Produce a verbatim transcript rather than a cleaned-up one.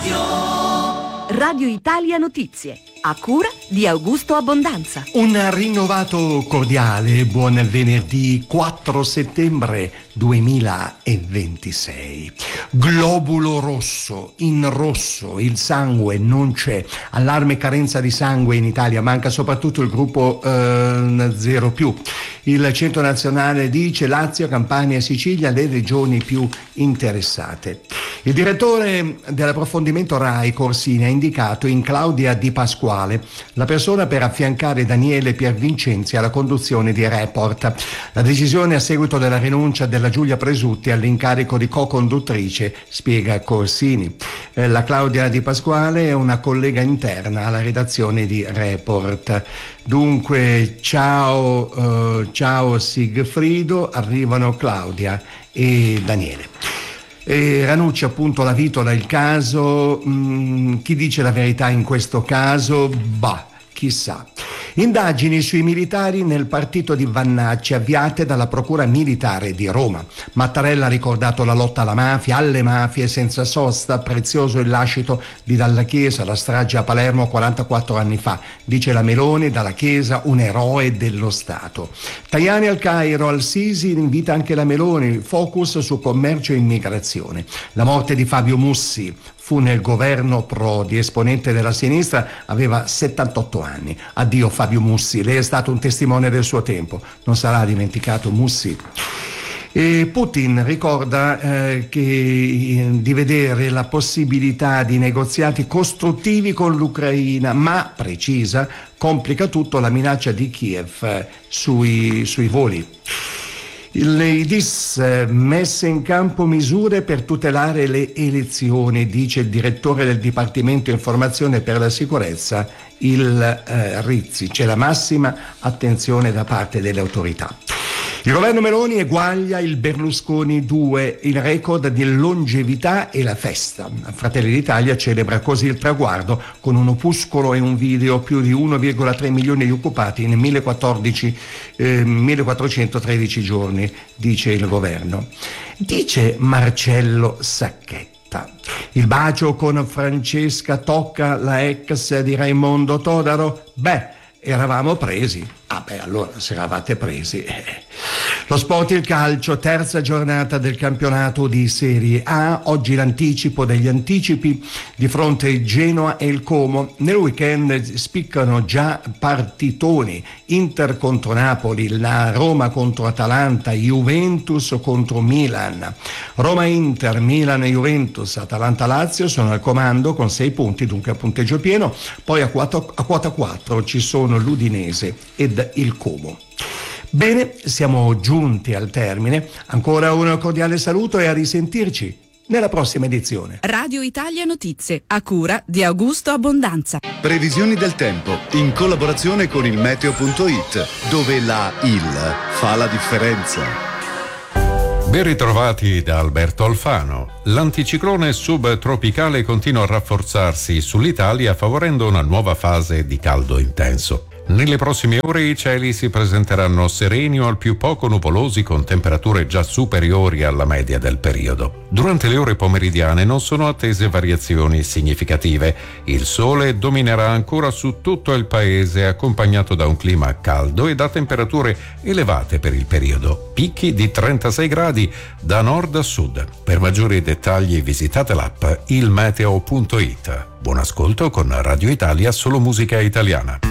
Radio Italia Notizie, a cura di Augusto Abbondanza. Un rinnovato cordiale buon venerdì quattro settembre duemilaventisei. Globulo rosso, in rosso, il sangue non c'è. Allarme carenza di sangue in Italia, manca soprattutto il gruppo eh, zero più. Il Centro Nazionale dice Lazio, Campania e Sicilia le regioni più interessate. Il direttore dell'approfondimento RAI Corsini ha indicato in Claudia Di Pasquale la persona per affiancare Daniele Piervincenzi alla conduzione di Report. La decisione a seguito della rinuncia della Giulia Presutti all'incarico di co-conduttrice, spiega Corsini. Eh, la Claudia Di Pasquale è una collega interna alla redazione di Report. Dunque, ciao, eh, ciao Sigfrido, arrivano Claudia e Daniele. E Ranucci appunto la vitola il caso, mh, chi dice la verità in questo caso? Bah, chissà. Indagini sui militari nel partito di Vannacci avviate dalla Procura Militare di Roma. Mattarella ha ricordato la lotta alla mafia, alle mafie senza sosta, prezioso il lascito di Dalla Chiesa, la strage a Palermo quarantaquattro anni fa. Dice la Meloni, Dalla Chiesa un eroe dello Stato. Tajani al Cairo, al-Sisi invita anche la Meloni, focus su commercio e immigrazione. La morte di Fabio Mussi. Fu nel governo Prodi, esponente della sinistra, aveva settantotto anni. Addio Fabio Mussi, lei è stato un testimone del suo tempo, non sarà dimenticato Mussi. E Putin ricorda eh, che, eh, di vedere la possibilità di negoziati costruttivi con l'Ucraina, ma precisa, complica tutto la minaccia di Kiev eh, sui, sui voli. I D I S messe in campo misure per tutelare le elezioni, dice il direttore del Dipartimento Informazione per la Sicurezza, il eh, Rizzi. C'è la massima attenzione da parte delle autorità. Il governo Meloni eguaglia il Berlusconi due, il record di longevità e la festa. Fratelli d'Italia celebra così il traguardo con un opuscolo e un video, più di uno virgola tre milioni di occupati in millequattrocentotredici giorni, dice il governo. Dice Marcello Sacchetta. Il bacio con Francesca tocca la ex di Raimondo Todaro? Beh, eravamo presi. Ah beh, allora se eravate presi. Eh. Lo sport, il calcio, terza giornata del campionato di Serie A. Oggi l'anticipo degli anticipi di fronte Genoa e il Como. Nel weekend spiccano già partitoni: Inter contro Napoli, la Roma contro Atalanta, Juventus contro Milan. Roma-Inter, Milan-Juventus, Atalanta-Lazio sono al comando con sei punti, dunque a punteggio pieno. Poi a quota, a quota quattro ci sono l'Udinese ed il Como. Bene, siamo giunti al termine. Ancora un cordiale saluto e a risentirci nella prossima edizione. Radio Italia Notizie, a cura di Augusto Abbondanza. Previsioni del tempo in collaborazione con il meteo punto it, dove la il fa la differenza. Ben ritrovati da Alberto Alfano. L'anticiclone subtropicale continua a rafforzarsi sull'Italia, favorendo una nuova fase di caldo intenso. Nelle prossime ore i cieli si presenteranno sereni o al più poco nuvolosi, con temperature già superiori alla media del periodo. Durante le ore pomeridiane non sono attese variazioni significative. Il sole dominerà ancora su tutto il paese, accompagnato da un clima caldo e da temperature elevate per il periodo. Picchi di trentasei gradi da nord a sud. Per maggiori dettagli visitate l'app il meteo punto it. Buon ascolto con Radio Italia, solo musica italiana.